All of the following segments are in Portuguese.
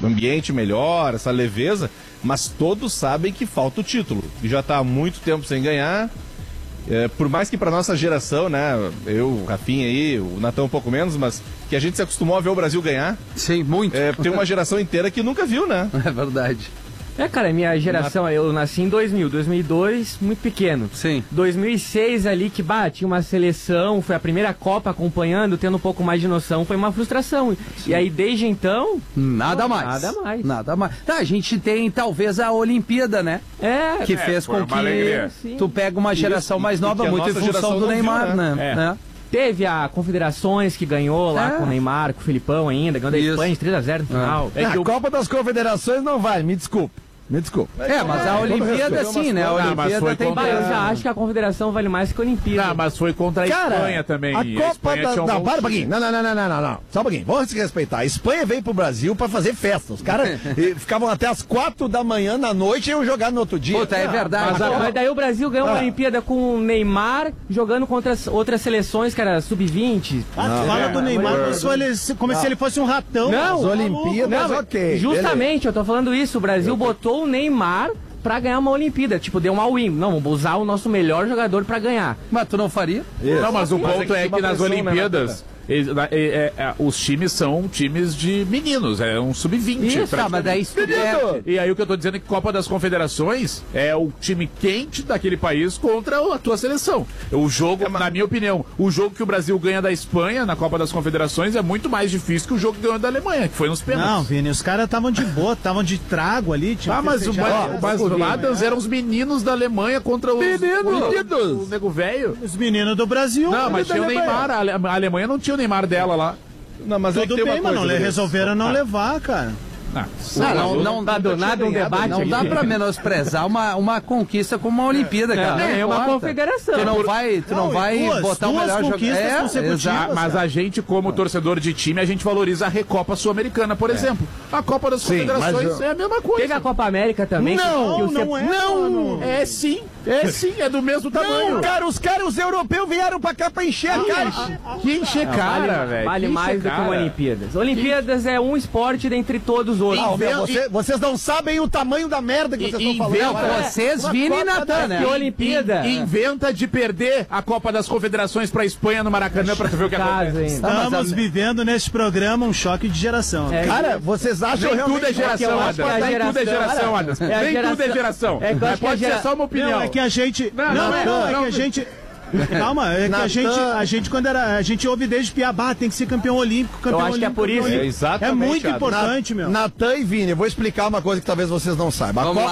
ambiente melhor, essa leveza, mas todos sabem que falta o título. E já está há muito tempo sem ganhar. Por mais que para nossa geração, né, eu, o Rafinha aí, o Natão um pouco menos, mas que a gente se acostumou a ver o Brasil ganhar. Sim, muito. Tem uma geração inteira que nunca viu, né? É verdade. Cara, minha geração, eu nasci em 2000, 2002, muito pequeno. Sim. 2006 ali, que tinha uma seleção, foi a primeira Copa acompanhando, tendo um pouco mais de noção, foi uma frustração. Sim. E aí, desde então... Nada mais. A gente tem, talvez, a Olimpíada, né? Que fez com que tu pega uma geração mais nova, muito em função do Neymar, viu, né? Teve a Confederações que ganhou lá com o Neymar, com o Filipão ainda, ganhou da Espanha 3-0 no final. A Copa das Confederações não vale, me desculpe. Mas a Olimpíada sim, né? A Olimpíada tem... Eu já acho que a Confederação vale mais que a Olimpíada. Não, mas foi contra a Espanha também. A Copa da... Não, para um pouquinho. Não. Só um pouquinho. Vamos se respeitar. A Espanha veio pro Brasil pra fazer festa. Os caras ficavam até as 4 da manhã na noite e iam jogar no outro dia. Puta, é verdade. Mas daí o Brasil ganhou uma Olimpíada com o Neymar jogando contra outras seleções, cara, sub-20. Fala do Neymar como se ele fosse um ratão. Não, as Olimpíadas, ok. Justamente, eu tô falando isso. O Brasil botou o Neymar pra ganhar uma Olimpíada, tipo, deu um all-in. Não, vamos usar o nosso melhor jogador pra ganhar. Mas tu não faria? Não, mas o ponto é que nas Olimpíadas os times são times de meninos, é um sub-20. Isso, mas daí E aí o que eu tô dizendo é que Copa das Confederações é o time quente daquele país contra a tua seleção. O jogo, na minha opinião, o jogo que o Brasil ganha da Espanha na Copa das Confederações é muito mais difícil que o jogo que ganhou da Alemanha, que foi nos pênaltis. Não, Vini, os caras estavam de boa, estavam de trago ali. Mas os Ladans eram os meninos da Alemanha contra os o nego velho. Os meninos do Brasil. Não, mas tinha o Neymar, a Alemanha não tinha o Neymar dela lá. Não, mas tudo bem, mano, resolveram não levar, cara. Não dá do nada um debate. Não dá pra menosprezar uma conquista como uma Olimpíada, cara. É uma confederação. Tu não vai botar o melhor jogador. Mas a gente, como torcedor de time, a gente valoriza a Recopa Sul-Americana, por exemplo. A Copa das Confederações é a mesma coisa. Teve a Copa América também. Não. É sim, é do mesmo tamanho. Não, cara, os europeus vieram pra cá pra encher a cara. Que encher cara, velho. Vale mais do que uma Olimpíadas. Olimpíadas é um esporte dentre todos os outros. Vocês não sabem o tamanho da merda que vocês estão falando. Vocês, Vini e Natan, né? Olimpíada. Inventa de perder a Copa das Confederações pra Espanha no Maracanã pra tu ver o que acontece. Estamos vivendo nesse programa um choque de geração. Cara, vocês acham realmente... Tudo é geração, Adams. Nem tudo é geração, Adams. Nem tudo é geração. Pode ser só uma opinião. É que a gente... Não, é que a gente... Calma, é que a gente quando a gente ouve desde Piabá, tem que ser campeão olímpico, Eu acho que é por isso. É muito importante, meu. Natan e Vini, eu vou explicar uma coisa que talvez vocês não saibam. A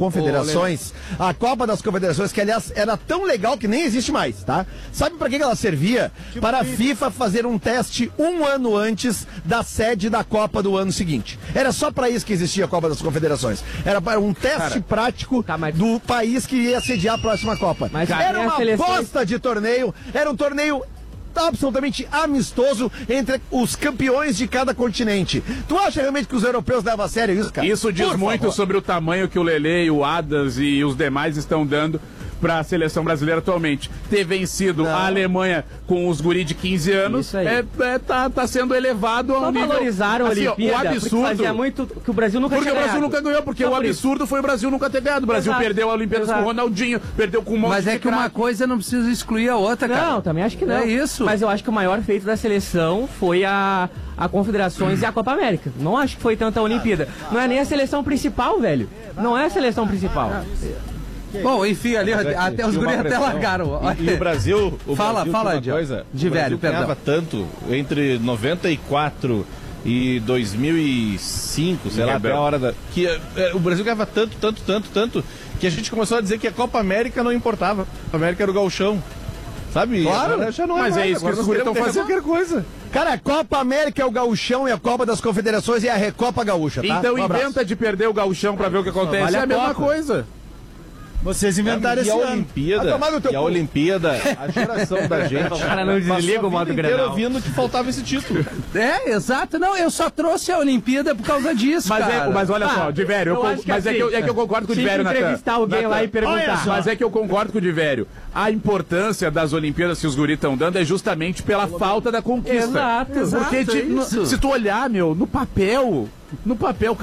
Copa das Confederações, que aliás era tão legal que nem existe mais, tá? Sabe pra que ela servia? Para a FIFA fazer um teste um ano antes da sede da Copa do ano seguinte. Era só pra isso que existia a Copa das Confederações. Era para um teste prático do país que ia sediar a próxima Copa. Era uma bosta de torneio, era um torneio absolutamente amistoso entre os campeões de cada continente. Tu acha realmente que os europeus levam a sério isso, cara? Isso diz muito sobre o tamanho que o Lelê, o Adams e os demais estão dando para a seleção brasileira atualmente. Ter vencido a Alemanha com os guri de 15 anos tá sendo elevado a um nível... valorizaram a Olimpíada, o absurdo fazia muito que o Brasil nunca tinha ganhado. Porque o Brasil nunca ganhou, porque o absurdo foi o Brasil nunca ter ganhado. O Brasil perdeu a Olimpíada com o Ronaldinho, perdeu com o monte Mas é que uma coisa não precisa excluir a outra, cara. Não, também acho que não. É isso. Mas eu acho que o maior feito da seleção foi a Confederações e a Copa América. Não acho que foi tanta Olimpíada. Não é nem a seleção principal, velho. Não é a seleção principal. Bom, enfim, ali até os guris até largaram. E o Brasil fala, coisa, de velho, perdão. Ganhava tanto entre 94 e 2005, sei lá, até a hora que o Brasil ganhava tanto que a gente começou a dizer que a Copa América não importava. A Copa América era o gauchão. Sabe? Claro, já não é mas mais, é isso que os guris estão fazendo. Qualquer coisa. Cara, a Copa América é o gauchão e a Copa das Confederações é a Recopa Gaúcha, tá? Então inventa de perder o gauchão pra ver o que acontece. É a mesma coisa. Vocês inventaram esse ano. A Olimpíada, a geração da gente. O cara não desliga o modo Grenal. Ouvindo que faltava esse título. É, exato. Não, eu só trouxe a Olimpíada por causa disso, cara. Mas olha só, Divério, é que eu concordo com o Divério, Natan. Entrevistar alguém lá e perguntar. Mas é que eu concordo com o Divério. A importância das Olimpíadas que os guris estão dando é justamente pela falta da conquista. Exato. Porque se tu olhar, no papel,